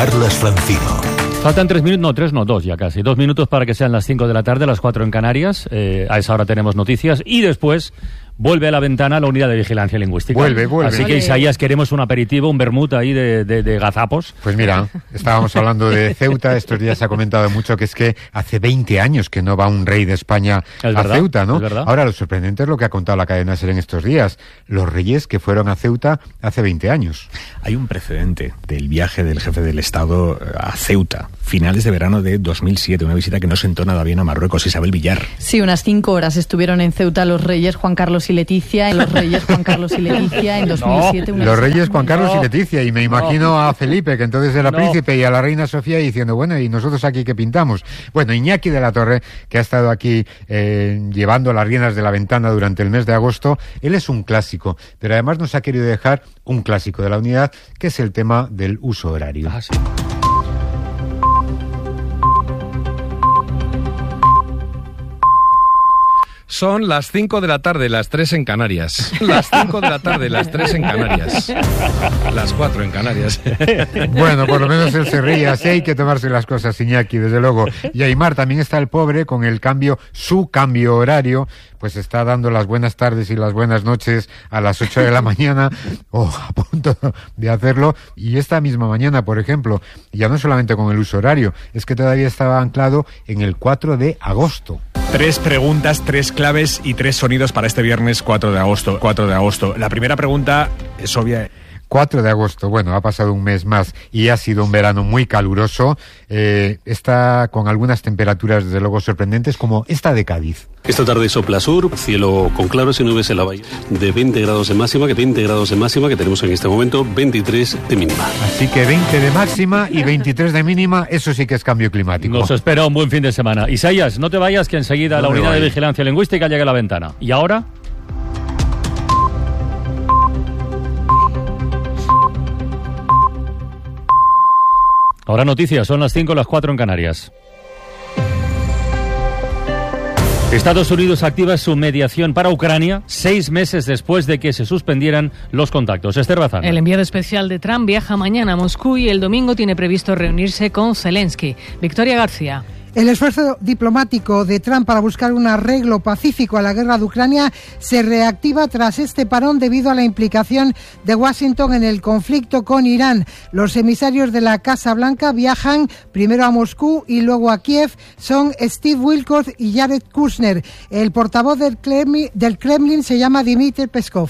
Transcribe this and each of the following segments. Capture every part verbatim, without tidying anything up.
Carlos Francino. Faltan tres minutos, no, tres no, dos ya casi. Dos minutos para que sean las cinco de la tarde, las cuatro en Canarias. Eh, a esa hora tenemos noticias y después vuelve a la ventana la unidad de vigilancia lingüística. Vuelve, vuelve. Así que, Isaías, queremos un aperitivo, un vermut ahí de, de, de gazapos. Pues mira, estábamos hablando de Ceuta, estos días se ha comentado mucho que es que hace veinte años que no va un rey de España Es a verdad, Ceuta, ¿no? es verdad. Ahora, lo sorprendente es lo que ha contado la cadena SER en estos días. Los reyes que fueron a Ceuta hace veinte años. Hay un precedente del viaje del jefe del Estado a Ceuta, finales de verano de dos mil siete, una visita que no sentó nada bien a Marruecos. Isabel Villar. Sí, unas cinco horas estuvieron en Ceuta los reyes Juan Carlos y Leticia, en los reyes Juan Carlos y Leticia en dos mil siete. No, una los visita reyes Juan Carlos No. y Leticia, y me imagino No. a Felipe, que entonces era No. príncipe, y a la reina Sofía diciendo, bueno, ¿y nosotros aquí qué pintamos? Bueno, Iñaki de la Torre, que ha estado aquí eh, llevando las riendas de la ventana durante el mes de agosto, él es un clásico, pero además nos ha querido dejar un clásico de la unidad, que es el tema del uso horario. Ah, sí. Son las cinco de la tarde, las tres en Canarias. Las cinco de la tarde, las tres en Canarias. Las cuatro en Canarias. Bueno, por lo menos él se ríe, así hay que tomarse las cosas, Iñaki, desde luego. Y Aimar también está el pobre con el cambio, su cambio horario, pues está dando las buenas tardes y las buenas noches a las ocho de la mañana, o a punto de hacerlo, y esta misma mañana, por ejemplo, ya no solamente con el uso horario, es que todavía estaba anclado en el cuatro de agosto. Tres preguntas, tres claves y tres sonidos para este viernes cuatro de agosto. cuatro de agosto. La primera pregunta es obvia. cuatro de agosto, bueno, ha pasado un mes más y ha sido un verano muy caluroso. Eh, está con algunas temperaturas, desde luego, sorprendentes, como esta de Cádiz. Esta tarde sopla sur, cielo con claros y nubes en la bahía, de veinte grados de máxima, que veinte grados de máxima que tenemos en este momento, veintitrés de mínima. Así que veinte de máxima y veintitrés de mínima, eso sí que es cambio climático. Nos espera un buen fin de semana. Isaías, no te vayas, que enseguida No la me unidad voy. de vigilancia lingüística llega a la ventana. ¿Y ahora? Ahora noticias, son las cinco, las cuatro en Canarias. Estados Unidos activa su mediación para Ucrania seis meses después de que se suspendieran los contactos. Esther Bazán. El enviado especial de Trump viaja mañana a Moscú y el domingo tiene previsto reunirse con Zelensky. Victoria García. El esfuerzo diplomático de Trump para buscar un arreglo pacífico a la guerra de Ucrania se reactiva tras este parón debido a la implicación de Washington en el conflicto con Irán. Los emisarios de la Casa Blanca viajan primero a Moscú y luego a Kiev. Son Steve Witkoff y Jared Kushner. El portavoz del Kremlin, del Kremlin se llama Dmitry Peskov.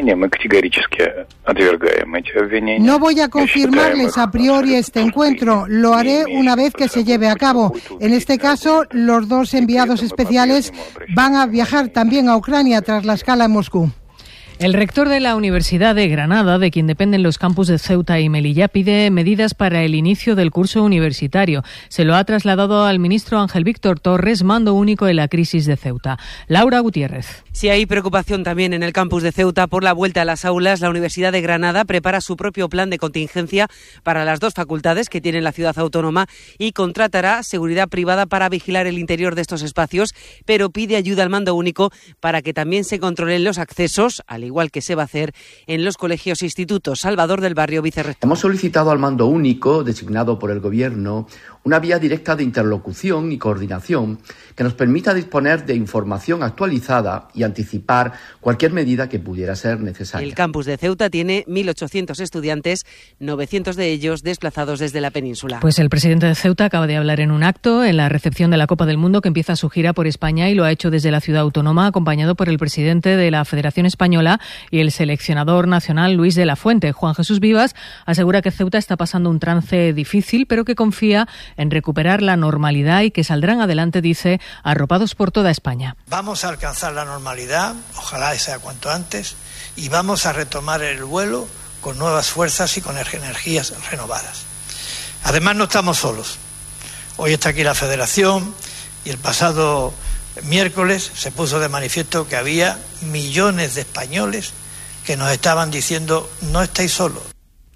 No voy a confirmarles a priori este encuentro, lo haré una vez que se lleve a cabo. En este caso, los dos enviados especiales van a viajar también a Ucrania tras la escala en Moscú. El rector de la Universidad de Granada, de quien dependen los campus de Ceuta y Melilla, pide medidas para el inicio del curso universitario. Se lo ha trasladado al ministro Ángel Víctor Torres, mando único en la crisis de Ceuta. Laura Gutiérrez. Sí, hay preocupación también en el campus de Ceuta por la vuelta a las aulas. La Universidad de Granada prepara su propio plan de contingencia para las dos facultades que tiene la ciudad autónoma y contratará seguridad privada para vigilar el interior de estos espacios, pero pide ayuda al mando único para que también se controlen los accesos, al igual que se va a hacer en los colegios e institutos. Salvador del Barrio, vicerrector. Hemos solicitado al mando único, designado por el Gobierno, una vía directa de interlocución y coordinación que nos permita disponer de información actualizada y anticipar cualquier medida que pudiera ser necesaria. El campus de Ceuta tiene mil ochocientos estudiantes, novecientos de ellos desplazados desde la península. Pues el presidente de Ceuta acaba de hablar en un acto en la recepción de la Copa del Mundo, que empieza su gira por España, y lo ha hecho desde la ciudad autónoma, acompañado por el presidente de la Federación Española y el seleccionador nacional Luis de la Fuente. Juan Jesús Vivas asegura que Ceuta está pasando un trance difícil, pero que confía en recuperar la normalidad y que saldrán adelante, dice, arropados por toda España. Vamos a alcanzar la normalidad, ojalá sea cuanto antes, y vamos a retomar el vuelo con nuevas fuerzas y con energías renovadas. Además, no estamos solos. Hoy está aquí la Federación y el pasado miércoles se puso de manifiesto que había millones de españoles que nos estaban diciendo: no estáis solos.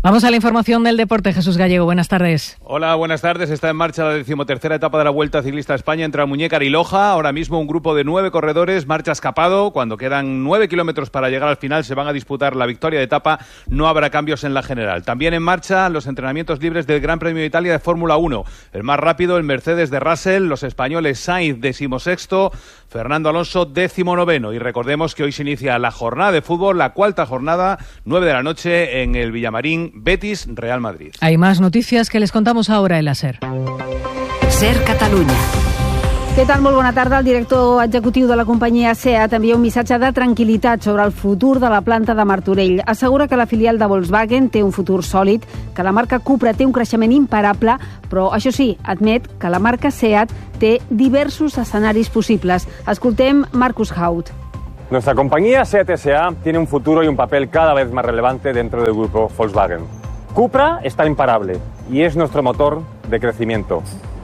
Vamos a la información del deporte. Jesús Gallego, buenas tardes. Hola, buenas tardes. Está en marcha la decimotercera etapa de la Vuelta Ciclista a España entre Almuñécar y Loja. Ahora mismo un grupo de nueve corredores marcha escapado. Cuando quedan nueve kilómetros para llegar al final se van a disputar la victoria de etapa. No habrá cambios en la general. También en marcha los entrenamientos libres del Gran Premio de Italia de Fórmula uno. El más rápido, el Mercedes de Russell, los españoles Sainz decimosexto, Fernando Alonso decimonoveno. Y recordemos que hoy se inicia la jornada de fútbol, la cuarta jornada, nueve de la noche en el Villamarín, Betis, Real Madrid. Hay más noticias que les contamos ahora en la SER. SER Catalunya. Què tal? Molt bona tarda. El director executiu de la companyia SEAT envia un missatge de tranquil·litat sobre el futur de la planta de Martorell. Assegura que la filial de Volkswagen té un futur sòlid, que la marca Cupra té un creixement imparable, però això sí, admet que la marca SEAT té diversos escenaris possibles. Escoltem Marcus Haut. Nuestra compañía SEAT S A tiene un futuro y un papel cada vez más relevante dentro del grupo Volkswagen. Cupra está imparable y es nuestro motor de crecimiento.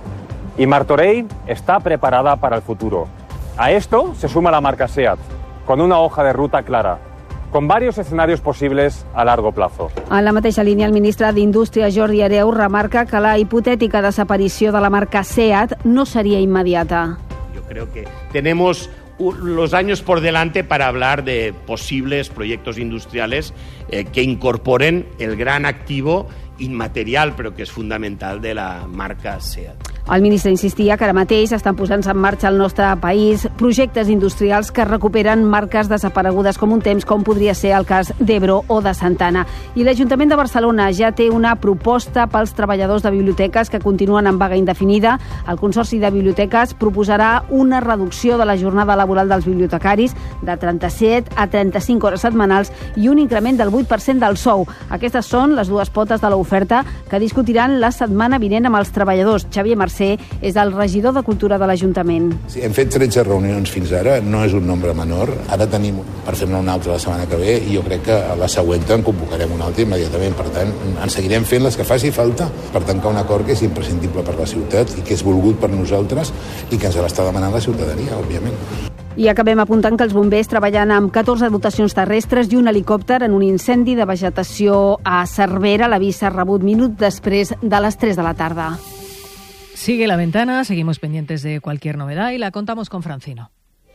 Y Martorell está preparada para el futuro. A esto se suma la marca SEAT, con una hoja de ruta clara, con varios escenarios posibles a largo plazo. En la mateixa línia, el ministre d'Indústria, Jordi Hereu, remarca que la hipotètica desaparició de la marca SEAT no seria immediata. Yo creo que tenemos los años por delante para hablar de posibles proyectos industriales eh, que incorporen el gran activo inmaterial, però que és fundamental, de la marca SEAT. El ministre insistia que ara mateix estan posant-se en marxa al nostre país projectes industrials que recuperen marques desaparegudes com un temps, com podria ser el cas d'Ebro o de Santana. I l'Ajuntament de Barcelona ja té una proposta pels treballadors de biblioteques que continuen en vaga indefinida. El Consorci de Biblioteques proposarà una reducció de la jornada laboral dels bibliotecaris de trenta-set a trenta-cinc hores setmanals i un increment del vuit per cent del sou. Aquestes són les dues potes de l'oferta que discutiran la setmana vinent amb els treballadors. Xavier Mercè és el regidor de Cultura de l'Ajuntament. Sí, hem fet tretze reunions fins ara, no és un nombre menor. Ara tenim per fer-ne una altra la setmana que ve i jo crec que a la següent en convocarem una altra immediatament. Per tant, en seguirem fent les que faci falta per tancar un acord que és imprescindible per la ciutat i que és volgut per nosaltres i que ens l'està demanant la ciutadania, òbviament. I acabem apuntant que els bombers treballen amb catorze dotacions terrestres i un helicòpter en un incendi de vegetació a Cervera. L'avís s'ha rebut minut després de les tres de la tarda. Sigue la ventana, seguimos pendientes de cualquier novedad y la contamos con Francino.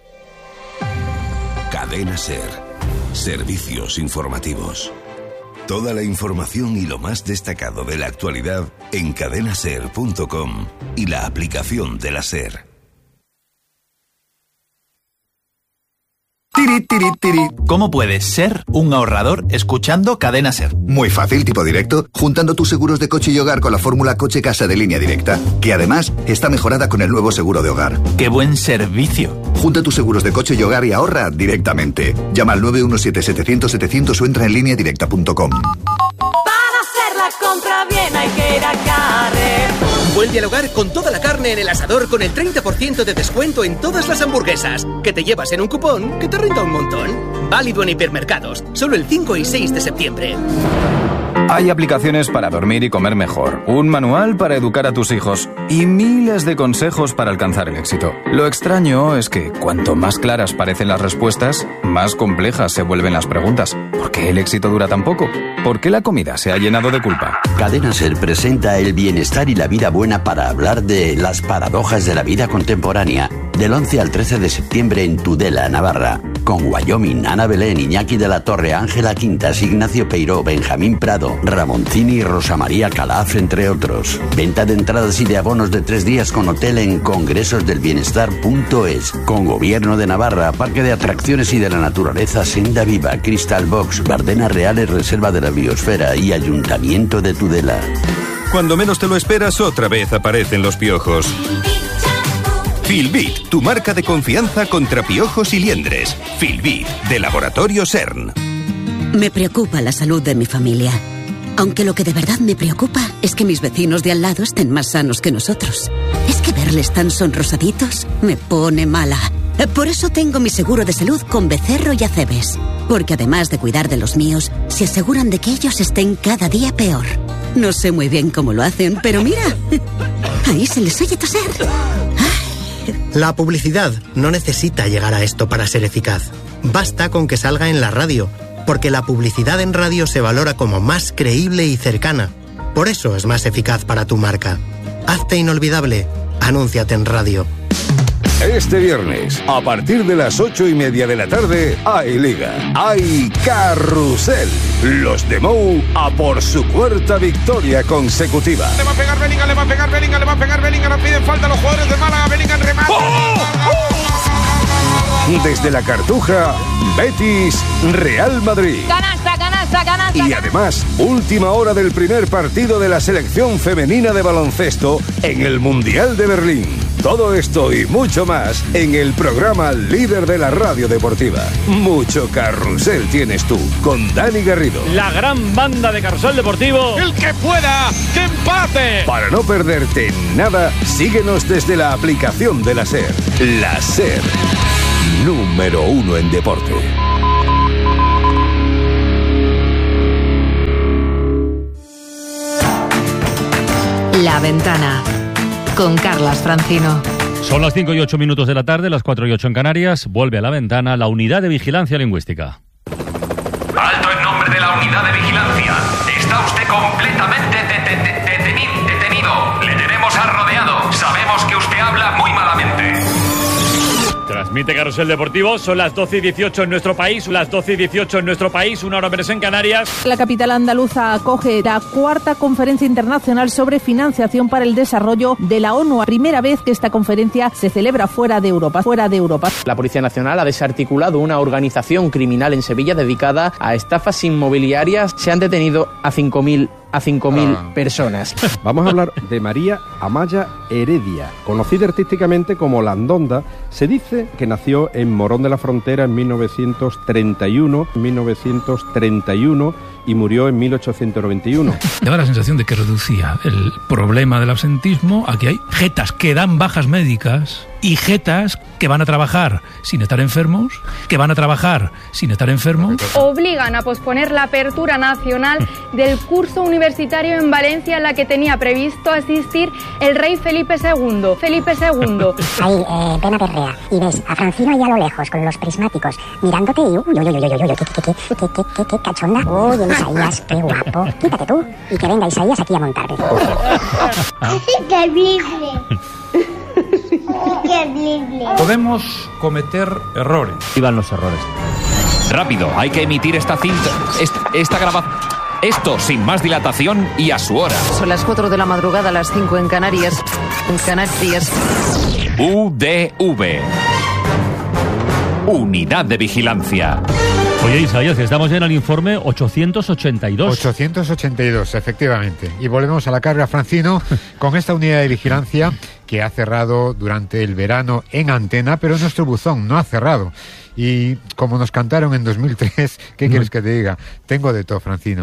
Cadena SER. Servicios informativos. Toda la información y lo más destacado de la actualidad en cadena ser punto com y la aplicación de la SER. Tiri, tiri, tiri. ¿Cómo puedes ser un ahorrador escuchando Cadena SER? Muy fácil, tipo directo, juntando tus seguros de coche y hogar con la fórmula Coche Casa de Línea Directa, que además está mejorada con el nuevo seguro de hogar. ¡Qué buen servicio! Junta tus seguros de coche y hogar y ahorra directamente. Llama al nueve uno siete setecientos setecientos o entra en línea directa punto com. Para hacer la compra bien hay que ir a Carrefour. Vuelve al hogar con toda la carne en el asador con el treinta por ciento de descuento en todas las hamburguesas, que te llevas en un cupón que te renta un montón. Válido en hipermercados, solo el cinco y seis de septiembre. Hay aplicaciones para dormir y comer mejor, un manual para educar a tus hijos y miles de consejos para alcanzar el éxito. Lo extraño es que cuanto más claras parecen las respuestas, más complejas se vuelven las preguntas. ¿Por qué el éxito dura tan poco? ¿Por qué la comida se ha llenado de culpa? Cadena SER presenta el bienestar y la vida buena para hablar de las paradojas de la vida contemporánea. Del once al trece de septiembre en Tudela, Navarra. Con Wyoming, Ana Belén, Iñaki de la Torre, Ángela Quintas, Ignacio Peiró, Benjamín Prado, Ramoncini y Rosa María Calaf, entre otros. Venta de entradas y de abonos de tres días con hotel en congresos del bienestar punto es. Con Gobierno de Navarra, Parque de Atracciones y de la Naturaleza, Senda Viva, Crystal Box, Bardenas Reales, Reserva de la Biosfera y Ayuntamiento de Tudela. Cuando menos te lo esperas, otra vez aparecen los piojos. Filbit, tu marca de confianza contra piojos y liendres. Filbit, de Laboratorio CERN. Me preocupa la salud de mi familia. Aunque lo que de verdad me preocupa es que mis vecinos de al lado estén más sanos que nosotros. Es que verles tan sonrosaditos me pone mala. Por eso tengo mi seguro de salud con Becerro y Acebes. Porque además de cuidar de los míos, se aseguran de que ellos estén cada día peor. No sé muy bien cómo lo hacen, pero mira, ahí se les oye toser. La publicidad no necesita llegar a esto para ser eficaz. Basta con que salga en la radio, porque la publicidad en radio se valora como más creíble y cercana. Por eso es más eficaz para tu marca. Hazte inolvidable. Anúnciate en radio. Este viernes, a partir de las ocho y media de la tarde, hay Liga, hay Carrusel. Los de Mou a por su cuarta victoria consecutiva. Le va a pegar Bellingham, le va a pegar Bellingham, le va a pegar Bellingham, no piden falta los jugadores de Málaga, Bellingham remata. ¡Oh! ¡Oh! Desde la Cartuja, Betis, Real Madrid. Canasta, canasta, canasta. Y además, última hora del primer partido de la selección femenina de baloncesto en el Mundial de Berlín. Todo esto y mucho más en el programa líder de la radio deportiva. Mucho carrusel tienes tú, con Dani Garrido. La gran banda de Carrusel Deportivo. ¡El que pueda! ¡Que empate! Para no perderte nada, síguenos desde la aplicación de la SER. La SER, número uno en deporte. La Ventana, con Carlas Francino. Son las cinco y ocho minutos de la tarde, las cuatro y ocho en Canarias. Vuelve a La Ventana la unidad de vigilancia lingüística. Alto en nombre de la unidad de vigilancia. Está usted completamente de- de- de- deteni- detenido. Le tenemos arrodeado. Sabemos que usted habla muy malamente. Transmite Carrusel Deportivo, son las doce y dieciocho en nuestro país, las doce y dieciocho en nuestro país, una hora menos en Canarias. La capital andaluza acoge la cuarta conferencia internacional sobre financiación para el desarrollo de la ONU. Primera vez que esta conferencia se celebra fuera de Europa, fuera de Europa. La Policía Nacional ha desarticulado una organización criminal en Sevilla dedicada a estafas inmobiliarias. Se han detenido a cinco mil a cinco mil ah. personas. Vamos a hablar de María Amaya Heredia, conocida artísticamente como Landonda. Se dice que nació en Morón de la Frontera en mil novecientos treinta y uno, mil novecientos treinta y uno y murió en mil ochocientos noventa y uno. Daba la sensación de que reducía el problema del absentismo a que hay jetas que dan bajas médicas y jetas que van a trabajar sin estar enfermos, que van a trabajar sin estar enfermos. Obligan a posponer la apertura nacional del curso universitario en Valencia, en la que tenía previsto asistir el rey Felipe segundo. Felipe segundo. Ahí, eh, ven a Perrea, y ves a Francino ahí a lo lejos, con los prismáticos, mirándote y uy, uy, uy, uy, uy, uy, qué, qué, qué, qué, qué, qué, qué cachonda. Uy, Isaías, qué guapo. Quítate tú y que venga Isaías aquí a montarme. Increíble. Increíble. Podemos cometer errores. Iban los errores. Rápido, hay que emitir esta cinta, esta, esta grabación. Esto sin más dilatación y a su hora. Son las cuatro de la madrugada, las cinco en Canarias. En Canarias. U D V. Unidad de Vigilancia. Oye, Isaías, estamos ya en el informe ochocientos ochenta y dos. ochocientos ochenta y dos, efectivamente. Y volvemos a la carga, Francino, con esta unidad de vigilancia que ha cerrado durante el verano en antena, pero nuestro buzón no ha cerrado. Y como nos cantaron en dos mil tres, ¿qué no. quieres que te diga? Tengo de todo, Francino.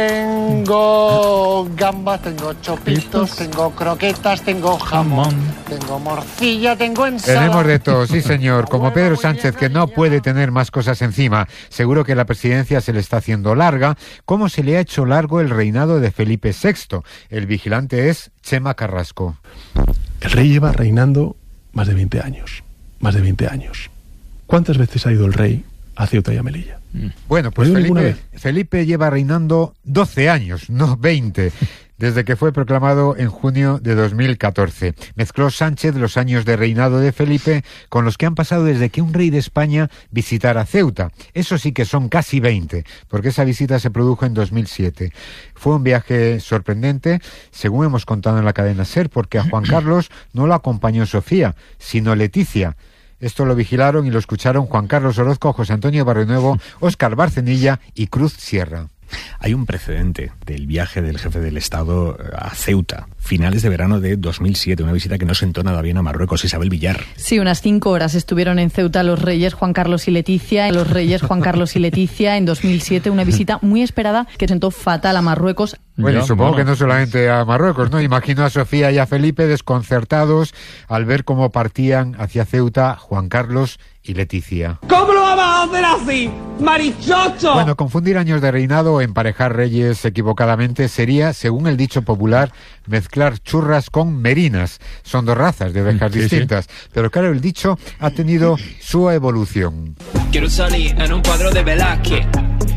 Tengo gambas, tengo chopitos, tengo croquetas, tengo jamón, tengo morcilla, tengo ensalada. Tenemos de todo, sí señor. Como Pedro Sánchez, que no puede tener más cosas encima. Seguro que la presidencia se le está haciendo larga, como se le ha hecho largo el reinado de Felipe sexto. El vigilante es Chema Carrasco. El rey lleva reinando más de veinte años. Más de veinte años. ¿Cuántas veces ha ido el rey a Ceuta y a Melilla? Bueno, pues Felipe, Felipe lleva reinando doce años, no veinte, desde que fue proclamado en junio de dos mil catorce. Mezcló Sánchez los años de reinado de Felipe con los que han pasado desde que un rey de España visitara Ceuta. Eso sí que son casi veinte, porque esa visita se produjo en dos mil siete. Fue un viaje sorprendente, según hemos contado en la cadena SER, porque a Juan Carlos no lo acompañó Sofía, sino Leticia. Esto lo vigilaron y lo escucharon Juan Carlos Orozco, José Antonio Barrionuevo, Óscar Barcenilla y Cruz Sierra. Hay un precedente del viaje del jefe del Estado a Ceuta, finales de verano de dos mil siete, una visita que no sentó nada bien a Marruecos. Isabel Villar. Sí, unas cinco horas estuvieron en Ceuta los reyes Juan Carlos y Leticia, los reyes Juan Carlos y Leticia en dos mil siete, una visita muy esperada que sentó fatal a Marruecos. Bueno, Yo, supongo bueno. que no solamente a Marruecos, ¿no? Imagino a Sofía y a Felipe desconcertados al ver cómo partían hacia Ceuta Juan Carlos y Leticia. ¿Cómo lo vamos a hacer así, marichocho? Bueno, confundir años de reinado o emparejar reyes equivocadamente sería, según el dicho popular, mezclar churras con merinas. Son dos razas de ovejas sí, distintas. Sí. Pero claro, el dicho ha tenido su evolución. Quiero salir en un cuadro de Velázquez.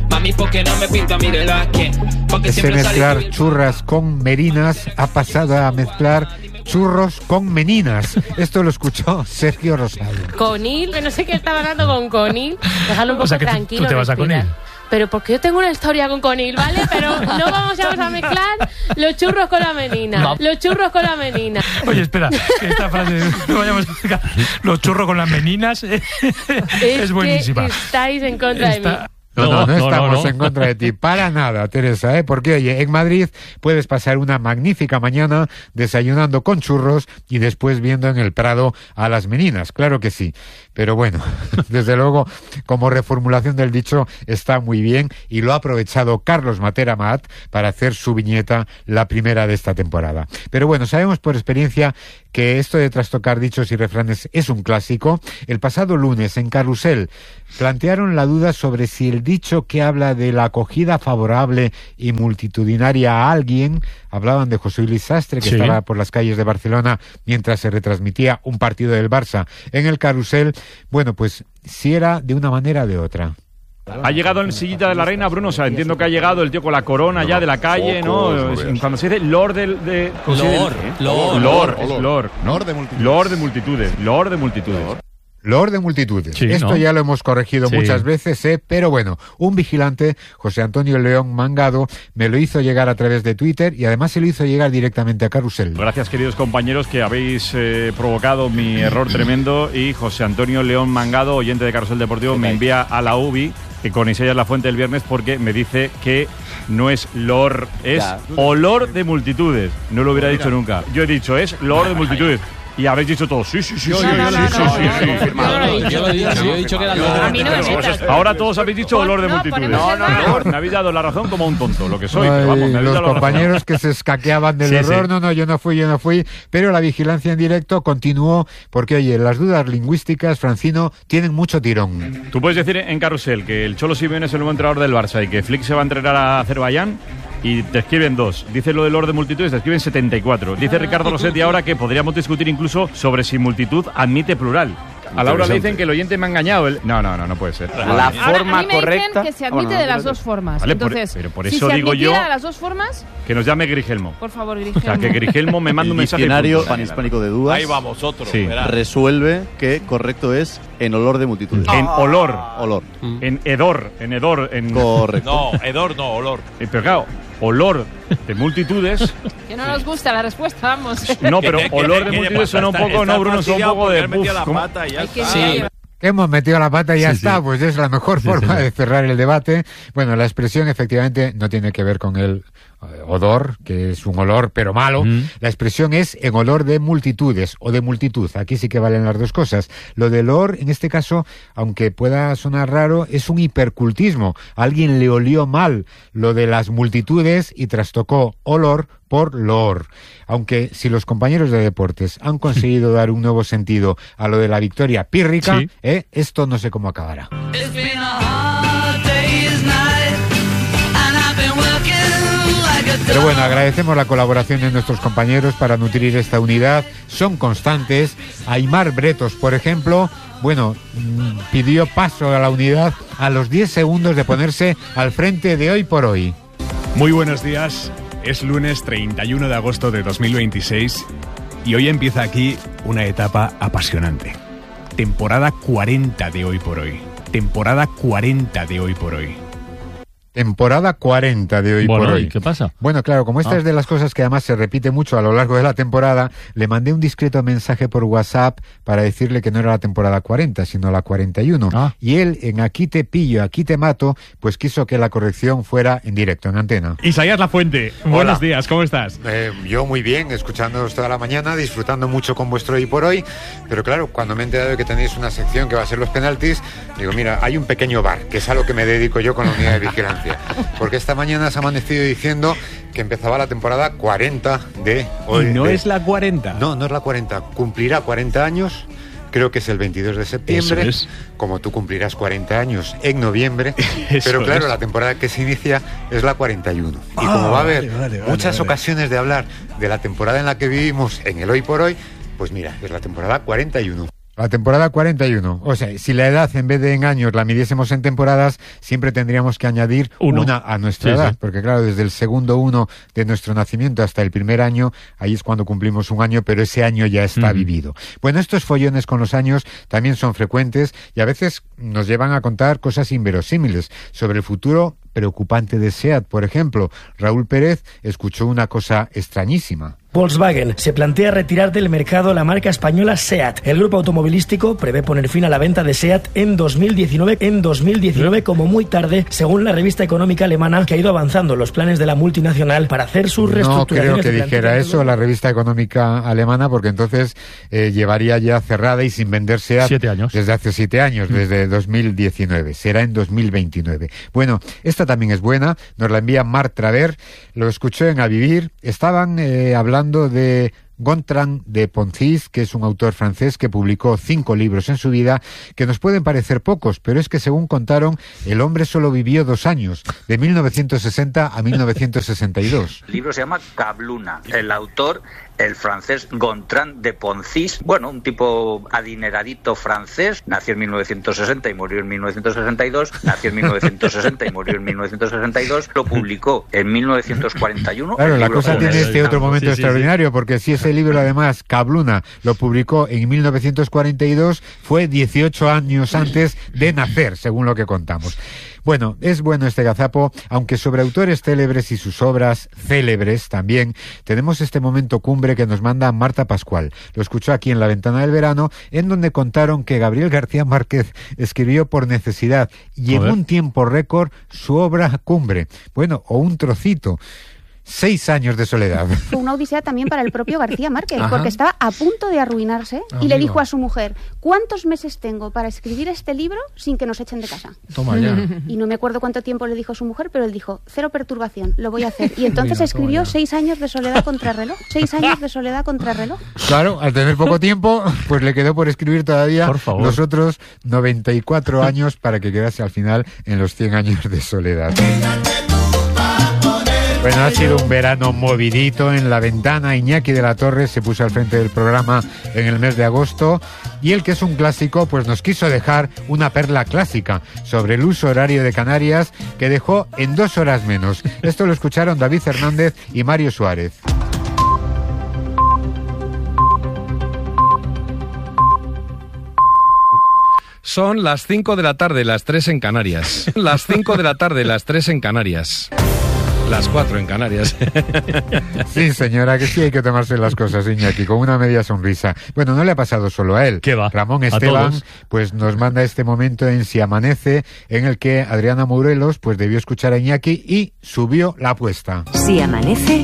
Mami, ¿por qué no me pinta? Mírelo aquí. Porque Ese siempre mezclar salí- churras con merinas ha pasado a mezclar churros con meninas. Esto lo escuchó Sergio Rosado. Conil, que no sé qué estaba hablando con Conil. Déjalo un poco O sea, que tú- tranquilo. tú te vas a respira. Conil. Pero porque yo tengo una historia con Conil, ¿vale? Pero no vamos a, a mezclar los churros con la menina. No. Los churros con la menina. Oye, espera, que esta frase no vayamos a explicar. Los churros con las meninas eh, es buenísima. Que estáis en contra de mí. No, no, no, No, no, estamos no, no. en contra de ti, para nada, Teresa, ¿eh? Porque, oye, en Madrid puedes pasar una magnífica mañana desayunando con churros y después viendo en el Prado a las meninas, claro que sí. Pero bueno, desde luego, como reformulación del dicho, está muy bien y lo ha aprovechado Carlos Matera Mat para hacer su viñeta, la primera de esta temporada. Pero bueno, sabemos por experiencia que esto de trastocar dichos y refranes es un clásico. El pasado lunes en Carrusel plantearon la duda sobre si el dicho que habla de la acogida favorable y multitudinaria a alguien, hablaban de José Luis Sastre, que Sí. estaba por las calles de Barcelona mientras se retransmitía un partido del Barça en el Carrusel, bueno, pues si era de una manera o de otra. Ha llegado en sillita de la reina, Bruno. O sea, entiendo que ha llegado el tío con la corona ya de la calle, ¿no? Cuando se dice Lord del. De, ¿cómo se dice? Lord, Lord, Lord, Lord. es Lord. Lord de multitudes. Lord de multitudes. Lord de multitudes. Lord de multitudes. Sí, Esto ¿no? ya lo hemos corregido Sí. muchas veces, ¿eh? Pero bueno, un vigilante, José Antonio León Mangado, me lo hizo llegar a través de Twitter y además se lo hizo llegar directamente a Carrusel. Gracias, queridos compañeros, que habéis eh, provocado mi error tremendo. Y José Antonio León Mangado, oyente de Carrusel Deportivo, me envía a la U B I, que con Isaías La Fuente el viernes, porque me dice que no es Lord, es Ya. olor de multitudes. No lo hubiera dicho nunca. Yo he dicho, es Lord de multitudes. Y habéis dicho todos, sí, sí, sí, sí, sí, sí, sí, sí. Yo lo he dicho, yo lo he dicho, yo he dicho que era Lord. A mí no me metas. Ahora todos habéis dicho olor de No, multitudes. ponemos No, edad. no, no. Me habéis dado la razón como un tonto, lo que soy. Ay, pero vamos, me habéis los dado la razón. compañeros que se escaqueaban del Sí, error, sí. no, no, yo no fui, yo no fui, pero la vigilancia en directo continuó porque, oye, las dudas lingüísticas, Francino, tienen mucho tirón. Tú puedes decir en Carrusel que el Cholo Simeone es el nuevo entrenador del Barça y que Flick se va a entrenar a Azerbaiyán y te escriben dos. Dice lo del Lord de multitudes, te escriben setenta y cuatro. Dice Ricardo Rossetti ahora que podríamos discutir incluso sobre si multitud admite plural. A Laura le dicen que el oyente me ha engañado. El... No, no, no, no puede ser. Ahora, a mí me dicen que se admite de las dos formas. Vale, por- Entonces, pero por si eso se digo yo admitiera de las dos formas, que nos llame Grigelmo. por favor, O Grigelmo. sea, que Grigelmo me manda un El mensaje. y diccionario punto. panhispánico de dudas. Ahí vamos, otro. Sí. verás. Resuelve que correcto es en olor de multitudes. En olor. Olor. En hedor. En hedor. En... Correcto. No, hedor no, olor. Eh, Pero claro, olor de multitudes. Que no nos gusta la respuesta, vamos. No, pero ¿Qué- qué- olor qué de le multitudes pasa? suena un Está- poco, está no, Bruno, suena un fastidiado poco porque de. has metido uf, la ¿cómo? pata y ya Hay que está. sí. Que hemos metido la pata y ya Sí, está, sí. pues es la mejor Sí, forma sí. de cerrar el debate. Bueno, la expresión efectivamente no tiene que ver con el eh, odor, que es un olor pero malo. Mm. La expresión es en olor de multitudes o de multitud. Aquí sí que valen las dos cosas. Lo del olor, en este caso, aunque pueda sonar raro, es un hipercultismo. A alguien le olió mal lo de las multitudes y trastocó olor por loor. Aunque si los compañeros de deportes han conseguido dar un nuevo sentido a lo de la victoria pírrica, Sí. ¿eh? Esto no sé cómo acabará. Pero bueno, agradecemos la colaboración de nuestros compañeros para nutrir esta unidad. Son constantes. Aymar Bretos, por ejemplo, bueno, mm, pidió paso a la unidad a los diez segundos de ponerse al frente de Hoy por Hoy. Muy buenos días. Es lunes treinta y uno de agosto de dos mil veintiséis y hoy empieza aquí una etapa apasionante. Temporada cuarenta de Hoy por Hoy. Temporada cuarenta de Hoy por Hoy. Temporada cuarenta de Hoy Bueno, por Hoy. ¿y qué pasa? Bueno, claro, como esta Ah. es de las cosas que además se repite mucho a lo largo de la temporada, le mandé un discreto mensaje por WhatsApp para decirle que no era la temporada cuarenta, sino la cuarenta y uno. Ah. Y él, en Aquí te pillo, aquí te mato, pues quiso que la corrección fuera en directo, en antena. Isaías La Fuente, buenos días, ¿cómo estás? Eh, yo muy bien, escuchándoos toda la mañana, disfrutando mucho con vuestro Hoy por Hoy, pero claro, cuando me he enterado de que tenéis una sección que va a ser los penaltis, digo, mira, hay un pequeño bar, que es a lo que me dedico yo con la unidad de vigilancia, porque esta mañana se ha amanecido diciendo que empezaba la temporada cuarenta de Hoy. ¿Y no de- es la cuarenta? No, no es la cuarenta, cumplirá cuarenta años. Creo que es el veintidós de septiembre, Eso es. como tú cumplirás cuarenta años en noviembre, Eso pero claro, es. la temporada que se inicia es la cuarenta y uno. Y Ah, como va a haber vale, vale, vale, muchas vale. ocasiones de hablar de la temporada en la que vivimos en el Hoy por Hoy, pues mira, es la temporada cuarenta y uno. La temporada cuarenta y uno. O sea, si la edad en vez de en años la midiésemos en temporadas, siempre tendríamos que añadir Uno. una a nuestra Sí, edad. sí. Porque claro, desde el segundo uno de nuestro nacimiento hasta el primer año, ahí es cuando cumplimos un año, pero ese año ya está Ujú. vivido. Bueno, estos follones con los años también son frecuentes y a veces nos llevan a contar cosas inverosímiles sobre el futuro preocupante de SEAT. Por ejemplo, Raúl Pérez escuchó una cosa extrañísima. Volkswagen se plantea retirar del mercado la marca española SEAT. El grupo automovilístico prevé poner fin a la venta de SEAT en dos mil diecinueve, en dos mil diecinueve como muy tarde, según la revista económica alemana, que ha ido avanzando los planes de la multinacional para hacer sus No reestructuraciones. creo que de dijera plantilla. eso la revista económica alemana, porque entonces eh, llevaría ya cerrada y sin vender SEAT Siete años. desde hace siete años, Mm. desde dos mil diecinueve. Será en dos mil veintinueve. Bueno, esta también es buena, nos la envía Marc Traver, lo escuchó en A Vivir. Estaban eh, hablando de Gontran de Poncis, que es un autor francés que publicó cinco libros en su vida, que nos pueden parecer pocos, pero es que según contaron, el hombre solo vivió dos años, de mil novecientos sesenta a mil novecientos sesenta y dos. El libro se llama Cabluna. El autor, el francés Gontran de Poncis, bueno, un tipo adineradito francés, nació en mil novecientos sesenta y murió en mil novecientos sesenta y dos, nació en mil novecientos sesenta y murió en mil novecientos sesenta y dos, lo publicó en mil novecientos cuarenta y uno. Claro, el la libro cosa con tiene el- este otro momento Sí, sí, sí. extraordinario, porque si ese libro además, Cabluna, lo publicó en mil novecientos cuarenta y dos, fue dieciocho años antes de nacer, según lo que contamos. Bueno, es bueno este gazapo, aunque sobre autores célebres y sus obras célebres también, tenemos este momento cumbre que nos manda Marta Pascual. Lo escuchó aquí en La Ventana del Verano, en donde contaron que Gabriel García Márquez escribió por necesidad y en Joder. un tiempo récord su obra cumbre. Bueno, o un trocito. Seis años de soledad. Fue una odisea también para el propio García Márquez, Ajá. porque estaba a punto de arruinarse y le Amigo. dijo a su mujer, ¿cuántos meses tengo para escribir este libro sin que nos echen de casa? Toma ya. Y no me acuerdo cuánto tiempo le dijo su mujer, pero él dijo, cero perturbación, lo voy a hacer. Y entonces Mira, escribió toma ya. seis años de soledad contra reloj. Seis años de soledad contra reloj. Claro, al tener poco tiempo, pues le quedó por escribir todavía Por favor. los otros noventa y cuatro años para que quedase al final en los cien años de soledad. Bueno, ha sido un verano movidito en La Ventana. Iñaki de la Torre se puso al frente del programa en el mes de agosto y el que es un clásico, pues nos quiso dejar una perla clásica sobre el uso horario de Canarias que dejó en dos horas menos. Esto lo escucharon David Hernández y Mario Suárez. Son las cinco de la tarde, las tres en Canarias. Las cinco de la tarde, las tres en Canarias. Las cuatro en Canarias. Sí, señora, que sí hay que tomarse las cosas, Iñaki, con una media sonrisa. Bueno, no le ha pasado solo a él. ¿Qué va? Ramón A Esteban, todos. pues nos manda este momento en Si Amanece, en el que Adriana Morelos, pues debió escuchar a Iñaki y subió la apuesta. Si amanece,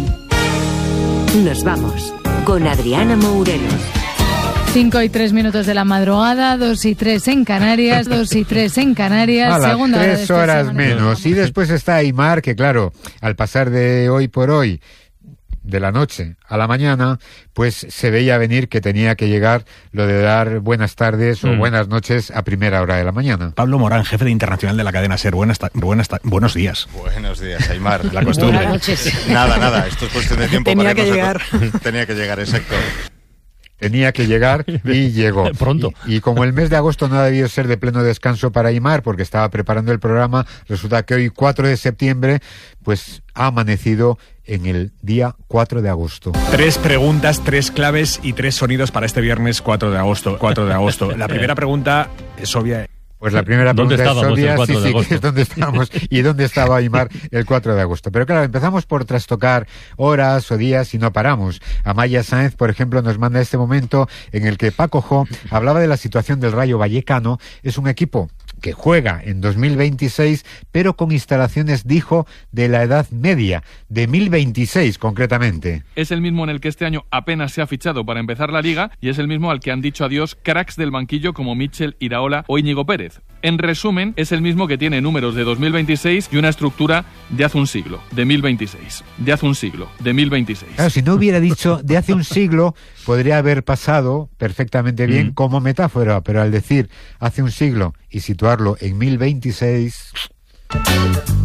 nos vamos con Adriana Mourelos. Cinco y tres minutos de la madrugada, dos y tres en Canarias, dos y tres en Canarias, A las segunda hora de tres este horas semanario. menos. Y después está Aymar, que claro, al pasar de hoy por hoy, de la noche a la mañana, pues se veía venir que tenía que llegar lo de dar buenas tardes o Mm. buenas noches a primera hora de la mañana. Pablo Morán, jefe de internacional de la cadena SER. Buenas, ta- buenas ta- buenos días. Buenos días, Aymar. La costumbre. Buenas noches. Nada, nada, esto es cuestión de tiempo. Tenía para que irnos a llegar. to- Tenía que llegar, exacto. Tenía que llegar y llegó. Pronto. Y, y como el mes de agosto no ha debido ser de pleno descanso para Aymar, porque estaba preparando el programa, resulta que hoy, cuatro de septiembre, pues ha amanecido en el día cuatro de agosto. Tres preguntas, tres claves y tres sonidos para este viernes cuatro de agosto. cuatro de agosto. La primera pregunta es obvia. Pues la primera ¿Dónde pregunta es estábamos el obvia, cuatro sí, de sí, agosto? que es dónde estábamos y dónde estaba Aymar el cuatro de agosto. Pero claro, empezamos por trastocar horas o días y no paramos. Amaya Sáenz, por ejemplo, nos manda este momento en el que Paco Jo hablaba de la situación del Rayo Vallecano. Es un equipo que juega en dos mil veintiséis, pero con instalaciones, dijo, de la Edad Media, de mil veintiséis concretamente. Es el mismo en el que este año apenas se ha fichado para empezar la liga y es el mismo al que han dicho adiós cracks del banquillo como Michel, Iraola o Íñigo Pérez. En resumen, es el mismo que tiene números de dos mil veintiséis y una estructura de hace un siglo, de mil veintiséis. De hace un siglo, de mil veintiséis. Claro, si no hubiera dicho de hace un siglo, podría haber pasado perfectamente bien Mm. como metáfora, pero al decir hace un siglo y situarlo en mil veintiséis...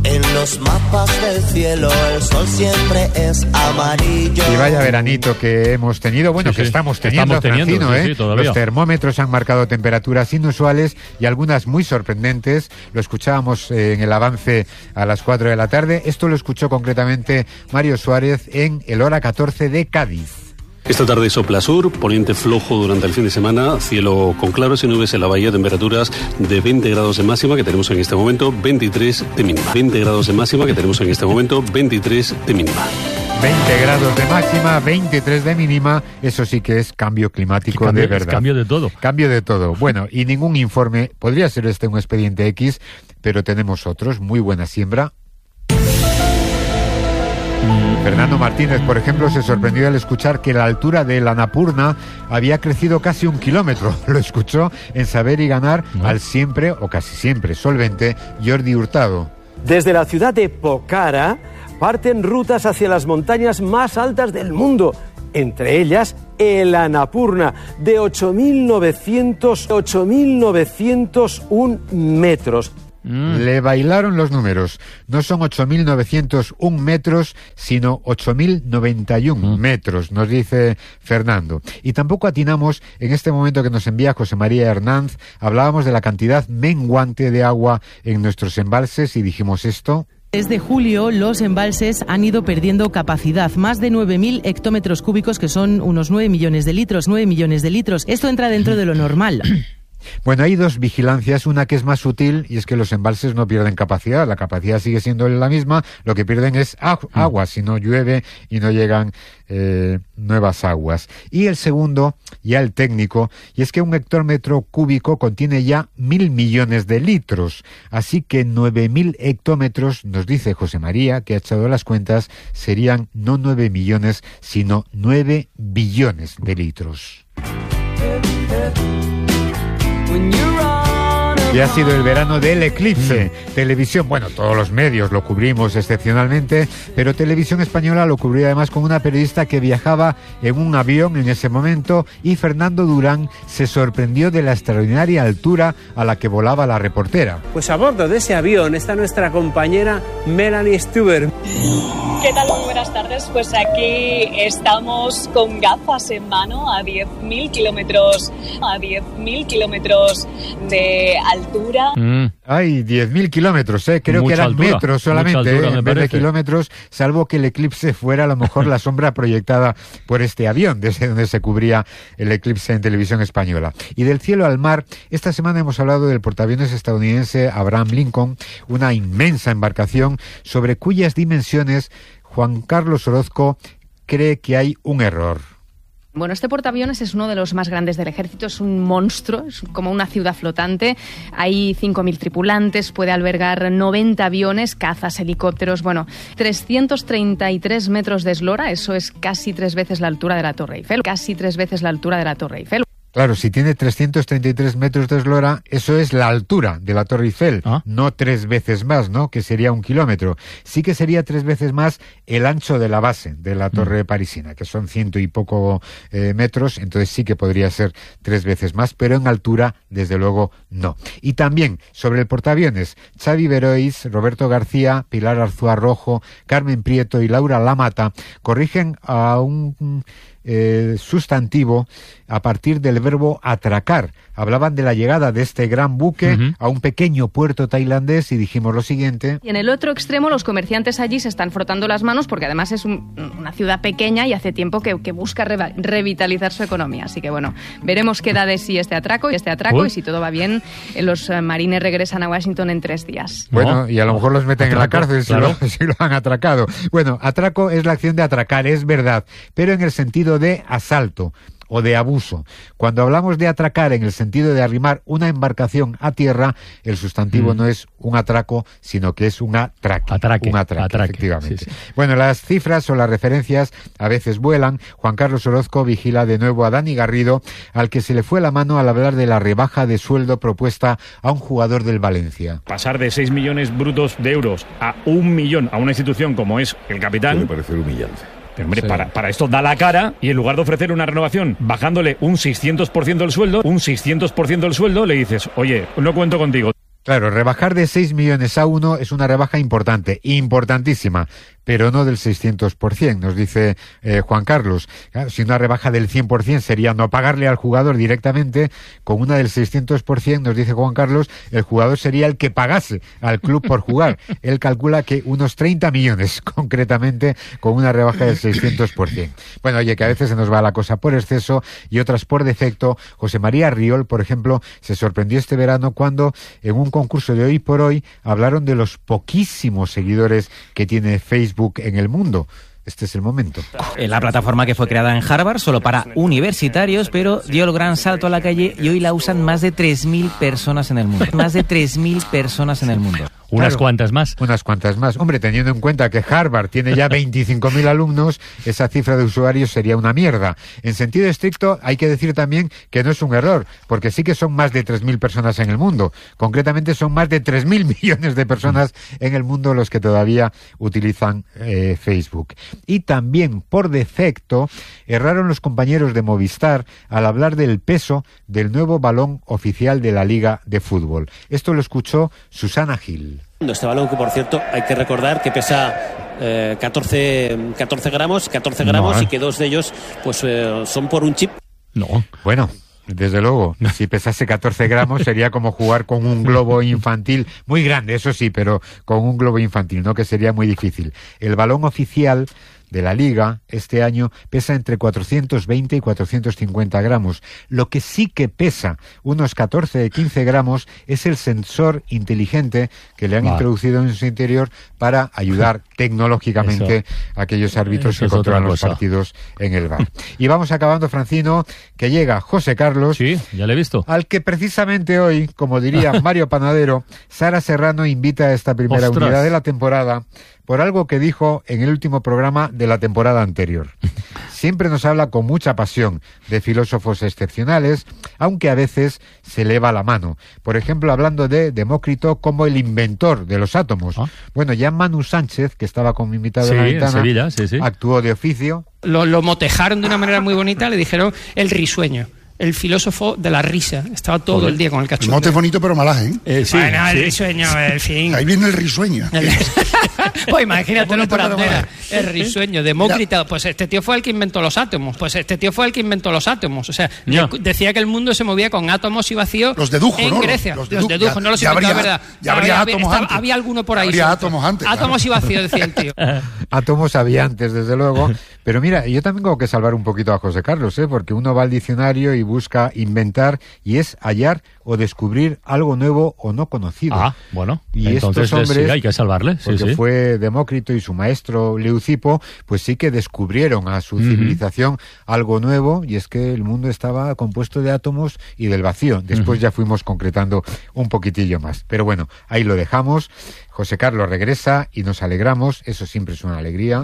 En los mapas del cielo el sol siempre es amarillo. Y vaya veranito que hemos tenido, bueno, Sí, que sí. estamos teniendo, Estamos teniendo, Francino, sí, ¿eh? sí, todavía. Los termómetros han marcado temperaturas inusuales y algunas muy sorprendentes. Lo escuchábamos eh, en el avance a las cuatro de la tarde. Esto lo escuchó concretamente Mario Suárez en el Hora catorce de Cádiz. Esta tarde sopla sur, poniente flojo durante el fin de semana, cielo con claros y nubes en la bahía, temperaturas de veinte grados de máxima que tenemos en este momento, veintitrés de mínima. veinte grados de máxima que tenemos en este momento, veintitrés de mínima. veinte grados de máxima, veintitrés de mínima, eso sí que es cambio climático Cambio- de es verdad. cambio de todo. Cambio de todo. Bueno, y ningún informe, podría ser este un expediente X, pero tenemos otros, muy buena siembra. Fernando Martínez, por ejemplo, se sorprendió al escuchar que la altura de la Annapurna había crecido casi un kilómetro. Lo escuchó en Saber y Ganar al siempre, o casi siempre, solvente Jordi Hurtado. Desde la ciudad de Pokhara parten rutas hacia las montañas más altas del mundo, entre ellas el Annapurna, de ocho mil novecientos uno metros. Le bailaron los números. No son ocho mil novecientos uno metros, sino ocho mil noventa y uno metros, nos dice Fernando. Y tampoco atinamos, en este momento que nos envía José María Hernández, hablábamos de la cantidad menguante de agua en nuestros embalses y dijimos esto. Desde julio, los embalses han ido perdiendo capacidad, más de nueve mil hectómetros cúbicos, que son unos nueve millones de litros, nueve millones de litros. Esto entra dentro de lo normal. Bueno, hay dos vigilancias, una que es más sutil y es que los embalses no pierden capacidad, la capacidad sigue siendo la misma, lo que pierden es ag- agua si no llueve y no llegan eh, nuevas aguas. Y el segundo, ya el técnico, y es que un hectómetro cúbico contiene ya mil millones de litros, así que nueve mil hectómetros, nos dice José María, que ha echado las cuentas, serían no nueve millones, sino nueve billones de litros. Y ha sido el verano del eclipse. Mm. Televisión, bueno, todos los medios lo cubrimos excepcionalmente, pero Televisión Española lo cubrió además con una periodista que viajaba en un avión en ese momento y Fernando Durán se sorprendió de la extraordinaria altura a la que volaba la reportera. Pues a bordo de ese avión está nuestra compañera Melanie Stuber. ¿Qué tal? Muy buenas tardes. Pues aquí estamos con gafas en mano a diez mil kilómetros, a diez mil kilómetros de altura. Mm. Ay, diez mil kilómetros, ¿eh? Creo Mucha que eran altura, metros solamente, mucha altura, ¿eh? me En vez de parece. kilómetros, salvo que el eclipse fuera a lo mejor la sombra proyectada por este avión, desde donde se cubría el eclipse en Televisión Española. Y del cielo al mar, esta semana hemos hablado del portaaviones estadounidense Abraham Lincoln, una inmensa embarcación sobre cuyas dimensiones Juan Carlos Orozco cree que hay un error. Bueno, este portaaviones es uno de los más grandes del ejército, es un monstruo, es como una ciudad flotante. Hay cinco mil tripulantes, puede albergar noventa aviones, cazas, helicópteros, bueno, trescientos treinta y tres metros de eslora, eso es casi tres veces la altura de la Torre Eiffel, casi tres veces la altura de la Torre Eiffel. Claro, si tiene trescientos treinta y tres metros de eslora, eso es la altura de la Torre Eiffel, ¿Ah? no tres veces más, ¿no? Que sería un kilómetro. Sí que sería tres veces más el ancho de la base de la Torre mm. parisina, que son ciento y poco eh, metros, entonces sí que podría ser tres veces más, pero en altura, desde luego, no. Y también, sobre el portaaviones, Xavi Berois, Roberto García, Pilar Arzúa Rojo, Carmen Prieto y Laura Lamata corrigen a un eh, sustantivo a partir del verbo atracar. Hablaban de la llegada de este gran buque uh-huh. a un pequeño puerto tailandés y dijimos lo siguiente. Y en el otro extremo los comerciantes allí se están frotando las manos porque además es un, una ciudad pequeña y hace tiempo que, que busca re- revitalizar su economía. Así que bueno, veremos qué da de sí este atraco y este atraco Uy. y si todo va bien, los uh, marines regresan a Washington en tres días. Bueno, y a lo mejor los meten atraco, en la cárcel si, claro. lo, si lo han atracado. Bueno, atraco es la acción de atracar, es verdad, pero en el sentido de asalto o de abuso. Cuando hablamos de atracar en el sentido de arrimar una embarcación a tierra, el sustantivo mm. no es un atraco, sino que es un atraque. Atraque. Un atraque, atraque efectivamente. Sí, sí. Bueno, las cifras o las referencias a veces vuelan. Juan Carlos Orozco vigila de nuevo a Dani Garrido, al que se le fue la mano al hablar de la rebaja de sueldo propuesta a un jugador del Valencia. Pasar de seis millones brutos de euros a un millón a una institución como es el Capitán... Puede parecer humillante. Pero hombre, sí. para, para esto da la cara y en lugar de ofrecer una renovación bajándole un seiscientos por ciento del sueldo, un seiscientos por ciento del sueldo, le dices, oye, no cuento contigo. Claro, rebajar de seis millones a uno es una rebaja importante, importantísima, pero no del seiscientos por ciento, nos dice eh, Juan Carlos. Claro, si una rebaja del cien por ciento sería no pagarle al jugador directamente, con una del seiscientos por ciento, nos dice Juan Carlos, el jugador sería el que pagase al club por jugar. Él calcula que unos treinta millones, concretamente, con una rebaja del seiscientos por ciento. Bueno, oye, que a veces se nos va la cosa por exceso y otras por defecto. José María Riol, por ejemplo, se sorprendió este verano cuando en un concurso de Hoy por Hoy hablaron de los poquísimos seguidores que tiene Facebook en el mundo. Este es el momento. La plataforma que fue creada en Harvard solo para universitarios, pero dio el gran salto a la calle y hoy la usan más de tres mil personas en el mundo. Más de tres mil personas en el mundo. Unas Claro, cuantas más. Unas cuantas más. Hombre, teniendo en cuenta que Harvard tiene ya veinticinco mil alumnos, esa cifra de usuarios sería una mierda. En sentido estricto, hay que decir también que no es un error, porque sí que son más de tres mil personas en el mundo. Concretamente son más de tres mil millones de personas en el mundo los que todavía utilizan eh, Facebook. Y también, por defecto, erraron los compañeros de Movistar al hablar del peso del nuevo balón oficial de la Liga de Fútbol. Esto lo escuchó Susana Gil. Este balón, que por cierto hay que recordar que pesa eh, catorce, catorce gramos, catorce gramos No, ¿eh? y que dos de ellos pues eh, son por un chip. No. Bueno, desde luego, si pesase catorce gramos sería como jugar con un globo infantil, muy grande, eso sí, pero con un globo infantil, ¿no? Que sería muy difícil. El balón oficial de la Liga este año pesa entre cuatrocientos veinte y cuatrocientos cincuenta gramos. Lo que sí que pesa unos catorce o quince gramos es el sensor inteligente que le han Va. introducido en su interior para ayudar tecnológicamente Eso- a aquellos árbitros eso que es otra controlan los cosa. partidos en el V A R. Y vamos acabando, Francino, que llega José Carlos. Sí, ya le he visto. Al que precisamente hoy, como diría Mario Panadero, Sara Serrano invita a esta primera Ostras. unidad de la temporada por algo que dijo en el último programa de la temporada anterior. Siempre nos habla con mucha pasión de filósofos excepcionales, aunque a veces se eleva la mano. Por ejemplo, hablando de Demócrito como el inventor de los átomos. Bueno, ya Manu Sánchez, que estaba como invitado Sí, en la en ventana, Sevilla, sí, sí. actuó de oficio. Lo, lo motejaron de una manera muy bonita, le dijeron el risueño, el filósofo de la risa. Estaba todo Joder. el día con el El cachondeo. mote es bonito, pero malaje, ¿eh? Eh, sí, bueno, el sí. risueño, en fin. Ahí viene el risueño. Pues imagínatelo por Bonito, pero antena. malaje. El risueño, Demócrito. Pues este tío fue el que inventó los átomos. Pues este tío fue el que inventó los átomos. O sea, Ya. de- decía que el mundo se movía con átomos y vacío. Los dedujo, en ¿no? Los- Grecia. los Los dedu- dedujo, ya- no los ya inventó, habría- ¿verdad? ya habría había, átomos estaba- antes. había alguno por ahí. Habría suelto. átomos antes, claro. Átomos y vacío, decía el tío. Átomos había antes, desde luego. Pero mira, yo también tengo que salvar un poquito a José Carlos, ¿eh? Porque uno va al diccionario y busca inventar y es hallar o descubrir algo nuevo o no conocido. Ah, bueno. Y entonces estos hombres, sí, hay que salvarle. Sí, porque sí. fue Demócrito y su maestro Leucipo, pues sí que descubrieron a su Ujú. civilización algo nuevo, y es que el mundo estaba compuesto de átomos y del vacío. Después Ujú. ya fuimos concretando un poquitillo más. Pero bueno, ahí lo dejamos. José Carlos regresa y nos alegramos. Eso siempre es una alegría.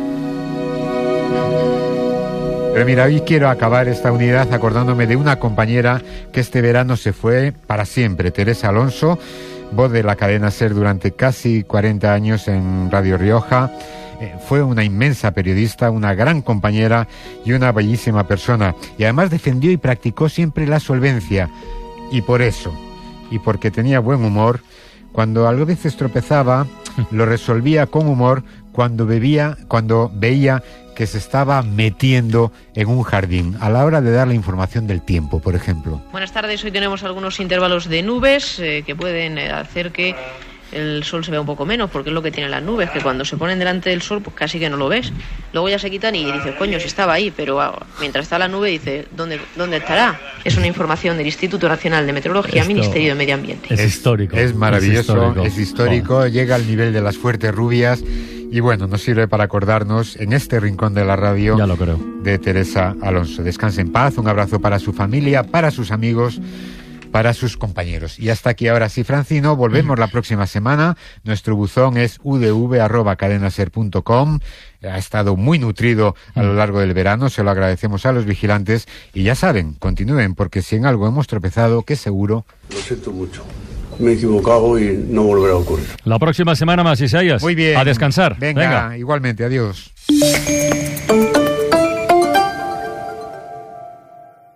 Pero mira, hoy quiero acabar esta unidad acordándome de una compañera que este verano se fue para siempre, Teresa Alonso, voz de la cadena SER durante casi cuarenta años en Radio Rioja. Eh, fue una inmensa periodista, una gran compañera y una bellísima persona. Y además defendió y practicó siempre la solvencia. Y por eso, y porque tenía buen humor, cuando a veces tropezaba, lo resolvía con humor cuando bebía, cuando veía que se estaba metiendo en un jardín, a la hora de dar la información del tiempo, por ejemplo. Buenas tardes, hoy tenemos algunos intervalos de nubes eh, que pueden eh, hacer que el sol se vea un poco menos, porque es lo que tienen las nubes, que cuando se ponen delante del sol pues casi que no lo ves. Luego ya se quitan y dices, coño, si estaba ahí, pero ah, mientras está la nube dices, ¿dónde, ¿dónde estará? Es una información del Instituto Nacional de Meteorología, Esto Ministerio de Medio Ambiente. Es histórico. Es maravilloso, Es histórico. es histórico, llega al nivel de las fuertes rubias y bueno, nos sirve para acordarnos en este rincón de la radio Ya lo creo. de Teresa Alonso. Descanse en paz, un abrazo para su familia, para sus amigos, para sus compañeros. Y hasta aquí ahora sí, Francino, volvemos la próxima semana. Nuestro buzón es u d v arroba cadenaser punto com. Ha estado muy nutrido a lo largo del verano, se lo agradecemos a los vigilantes y ya saben, continúen, porque si en algo hemos tropezado, que seguro... Lo siento mucho. Me he equivocado y no volverá a ocurrir. La próxima semana más, Isaías. Muy bien. A descansar. Venga, Venga. igualmente, adiós. A las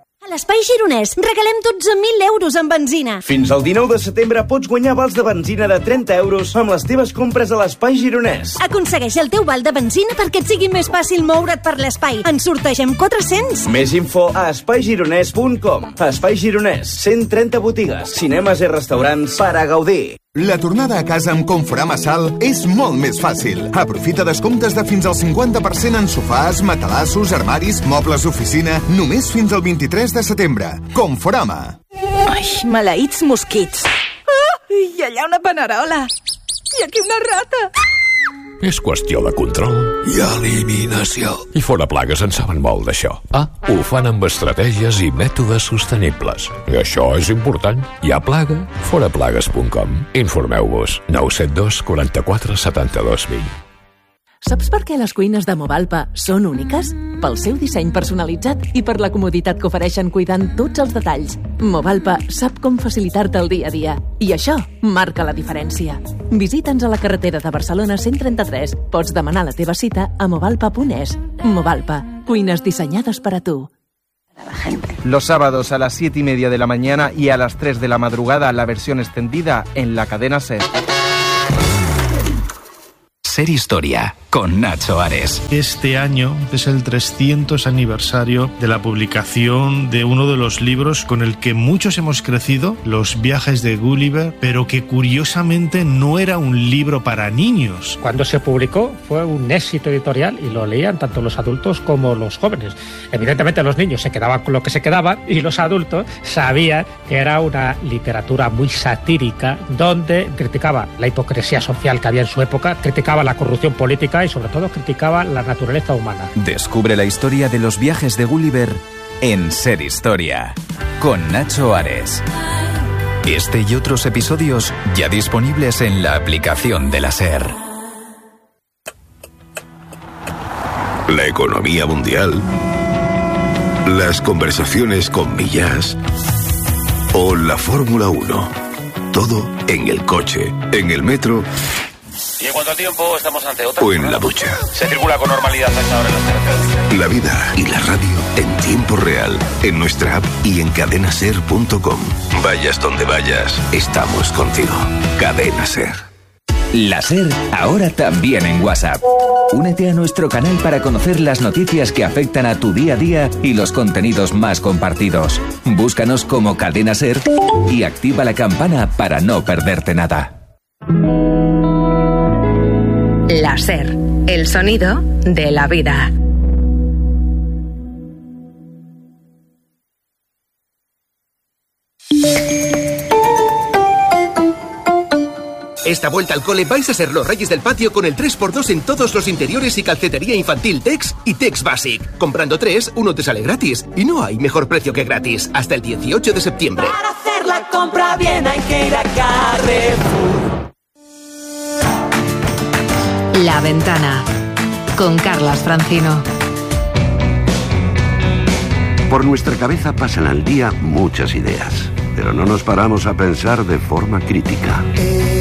Espai Gironès, regalem dotze mil euros en benzina. Fins al dinou de setembre pots guanyar vals de benzina de trenta euros amb les teves compres a l'Espai Gironès. Aconsegueix el teu val de benzina perquè et sigui més fàcil moure't per l'espai. En sortegem quatre-cents. Més info a espai gironès punt com. Espai Gironès, cent trenta botigues, cinemes i restaurants per a gaudir. La tornada a casa amb Conforama Sal és molt més fàcil. Aprofita descomptes de fins al cinquanta per cent en sofàs, matalassos, armaris, mobles d'oficina, només fins al vint-i-tres de setembre. Conforama. Ai, maleïts mosquits. Ah, i allà una panerola. I aquí una rata. És qüestió de control i eliminació. I Fora Plagues en saben molt d'això. Ah, ho fan amb estratègies i mètodes sostenibles. I això és important. Hi ha plaga? fora plagues punt com. Informeu-vos. nou set dos quaranta-quatre setanta-dos vint. Saps per què les cuines de Movalpa són úniques? Pel seu disseny personalitzat i per la comoditat que ofereixen cuidant tots els detalls. Movalpa sap com facilitar-te el dia a dia. I això marca la diferència. Visita'ns a la carretera de Barcelona cent trenta-tres. Pots demanar la teva cita a movalpa punt es. Movalpa, cuines diseñadas para tú. Los sábados a las siete y media de la mañana y a las tres de la madrugada la versión extendida en la cadena SER. Ser Historia, con Nacho Ares. Este año es el trescientos aniversario de la publicación de uno de los libros con el que muchos hemos crecido, Los viajes de Gulliver, pero que curiosamente no era un libro para niños. Cuando se publicó fue un éxito editorial y lo leían tanto los adultos como los jóvenes. Evidentemente los niños se quedaban con lo que se quedaban y los adultos sabían que era una literatura muy satírica donde criticaba la hipocresía social que había en su época, criticaba la corrupción política y sobre todo criticaba la naturaleza humana. Descubre la historia de los viajes de Gulliver en Ser Historia, con Nacho Ares. Este y otros episodios ya disponibles en la aplicación de la SER. La economía mundial, las conversaciones con Millás o la Fórmula uno. Todo en el coche, en el metro. Y en cuanto al tiempo, estamos ante otra. O en la ducha. Se circula con normalidad a esta hora en las carreteras. La vida y la radio en tiempo real, en nuestra app y en cadena ser punto com. Vayas donde vayas, estamos contigo. Cadena SER. La SER, ahora también en WhatsApp. Únete a nuestro canal para conocer las noticias que afectan a tu día a día y los contenidos más compartidos. Búscanos como Cadena SER y activa la campana para no perderte nada. La SER, el sonido de la vida. Esta vuelta al cole vais a ser los reyes del patio con el tres por dos en todos los interiores y calcetería infantil Tex y Tex Basic. Comprando tres, uno te sale gratis. Y no hay mejor precio que gratis. Hasta el dieciocho de septiembre. Para hacer la compra bien hay que ir a Carrefour. La Ventana, con Carlas Francino. Por nuestra cabeza pasan al día muchas ideas, pero no nos paramos a pensar de forma crítica.